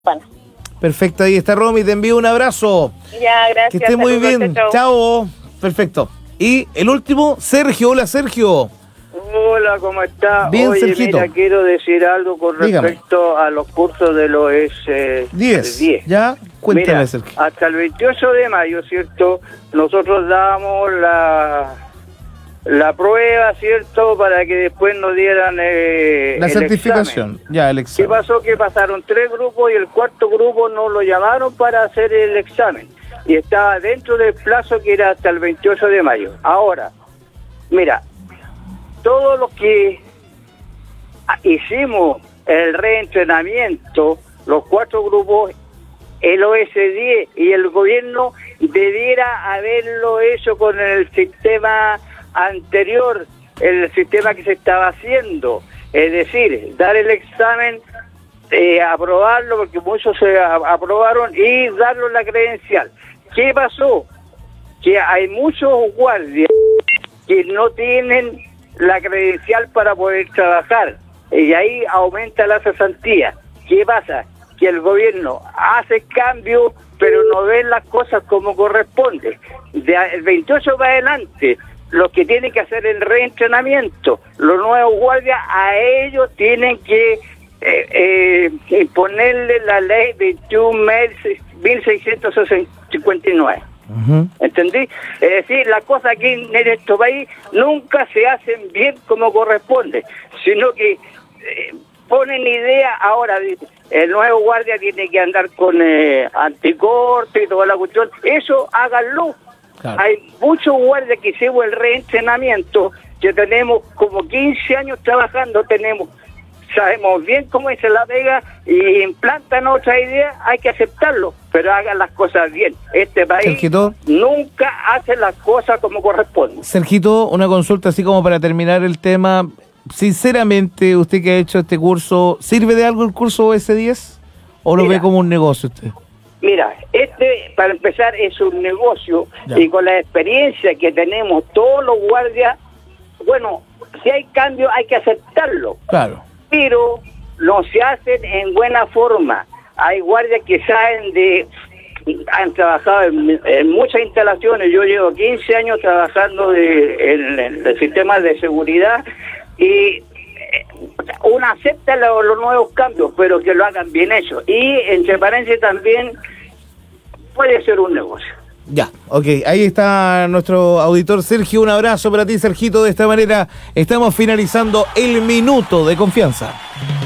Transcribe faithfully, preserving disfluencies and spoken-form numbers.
Bueno. Perfecto, ahí está Romy, te envío un abrazo. Ya, gracias. Que esté muy Saludos, bien. chao. Chao. Perfecto. Y el último, Sergio. Hola, Sergio. Hola, ¿cómo está? Bien, Oye, Sergito. mira, quiero decir algo con Dígame. respecto a los cursos de los eh, diez. diez. Ya, cuéntame, Mira, Sergio. hasta el veintiocho de mayo, ¿cierto? Nosotros dábamos la, la prueba, ¿cierto? Para que después nos dieran eh, La el certificación. examen. Ya, el ¿Qué examen. pasó? Que pasaron tres grupos y el cuarto grupo no lo llamaron para hacer el examen. Y estaba dentro del plazo que era hasta el veintiocho de mayo. Ahora, mira, todos los que hicimos el reentrenamiento, los cuatro grupos, el O S diez y el gobierno debiera haberlo hecho con el sistema anterior, el sistema que se estaba haciendo, es decir, dar el examen, eh, aprobarlo, porque muchos se a- aprobaron, y darlo la credencial. ¿Qué pasó? Que hay muchos guardias que no tienen la credencial para poder trabajar, y ahí aumenta la cesantía. ¿Qué pasa? Que el gobierno hace cambios, pero no ven las cosas como corresponde. De a- el veintiocho para adelante, los que tienen que hacer el reentrenamiento, los nuevos guardias, a ellos tienen que eh, eh, imponerle la ley veintiún mil seiscientos cincuenta y nueve. Ujú. ¿Entendí? Es decir, las cosas aquí en este país nunca se hacen bien como corresponde, sino que eh, ponen idea ahora, dice, el nuevo guardia tiene que andar con eh, anticorte y toda la cuestión. Eso háganlo. Claro. Hay muchos guardias que hicimos el reentrenamiento, que tenemos como quince años trabajando, tenemos sabemos bien cómo es la pega y implantan otra idea, hay que aceptarlo, pero hagan las cosas bien. Este país Sergito. nunca hace las cosas como corresponde. Sergito, una consulta así como para terminar el tema. Sinceramente, usted que ha hecho este curso, ¿sirve de algo el curso O S diez? ¿O lo Mira. ve como un negocio usted? Mira, este, para empezar, es un negocio, Ya. y con la experiencia que tenemos todos los guardias, bueno, si hay cambio hay que aceptarlo, Claro. pero no se hacen en buena forma. Hay guardias que saben de, han trabajado en, en muchas instalaciones. Yo llevo quince años trabajando de, en, en el sistema de seguridad, y eh, uno acepta lo- los nuevos cambios, pero que lo hagan bien hecho. Y en transparencia también puede ser un negocio. Ya, ok, ahí está nuestro auditor Sergio, un abrazo para ti, Sergito. De esta manera estamos finalizando el minuto de confianza.